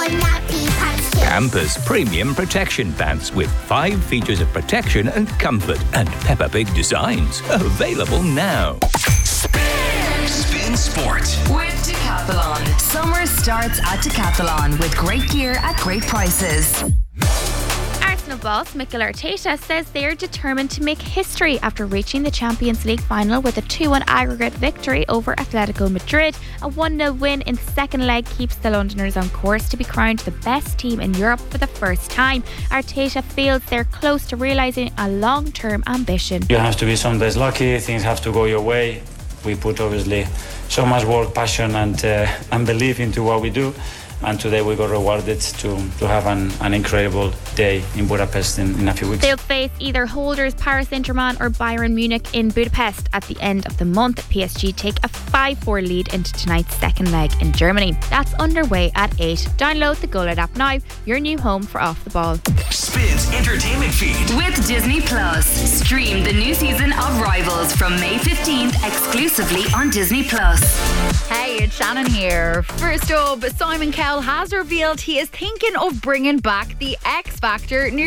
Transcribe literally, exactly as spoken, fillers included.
nappy pants too. Campus Premium Protection Pants with five features of protection and comfort and Peppa Pig designs. Available now. Spin, Spin Sport with Decathlon. Summer starts at Decathlon with great gear at great prices. Arsenal boss Mikel Arteta says they are determined to make history after reaching the Champions League final with a two one aggregate victory over Atletico Madrid. A one nil win in the second leg keeps the Londoners on course to be crowned the best team in Europe for the first time. Arteta feels they're close to realising a long-term ambition. You have to be some days lucky, things have to go your way. We put obviously so much work, passion and, uh, and belief into what we do. And today we got rewarded to, to have an, an incredible day in Budapest in, in a few weeks. They'll face either holders Paris Saint-Germain or Bayern Munich in Budapest at the end of the month. P S G take a five four lead into tonight's second leg in Germany. That's underway at eight. Download the GoLoud app now, your new home for Off the Ball. Spins Entertainment Feed with Disney Plus. Stream the new season of Rivals from May fifteenth exclusively on Disney Plus. Hey, it's Shannon here. First up, Simon Cowell has revealed he is thinking of bringing back the X Factor.